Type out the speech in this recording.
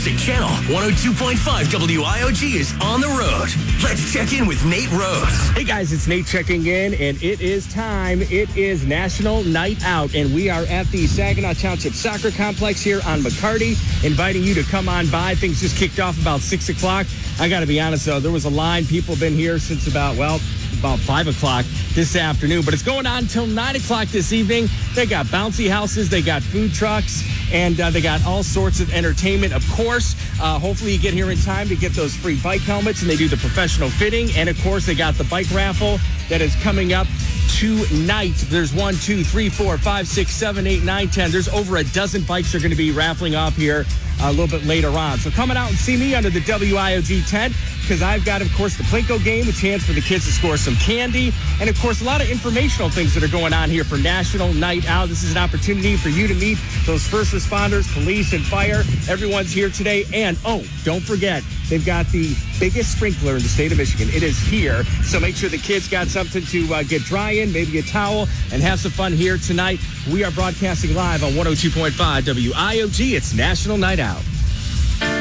Music Channel 102.5 WIOG is on the road. Let's check in with Nate Rose. Hey guys, it's Nate checking in, and it is time. It is National Night Out, and we are at the Saginaw Township Soccer Complex here on McCarty, inviting you to come on by. Things just kicked off about 6 o'clock. I got to be honest, though, there was a line. People have been here since about 5 o'clock this afternoon, but it's going on until 9 o'clock this evening. They got bouncy houses, they got food trucks, and they got all sorts of entertainment. Of course, hopefully you get here in time to get those free bike helmets, and they do the professional fitting. And of course, they got the bike raffle that is coming up tonight. There's 1, 2, 3, 4, 5, 6, 7, 8, 9, 10. There's over a dozen bikes they're going to be raffling off here a little bit later on. So coming out and see me under the WIOG tent, because I've got, of course, the Plinko game, a chance for the kids to score some candy, and, of course, a lot of informational things that are going on here for National Night Out. This is an opportunity for you to meet those first responders, police, and fire. Everyone's here today. And, don't forget, they've got the biggest sprinkler in the state of Michigan. It is here. So make sure the kids got something to get dry in, maybe a towel, and have some fun here tonight. We are broadcasting live on 102.5 WIOG. It's National Night Out.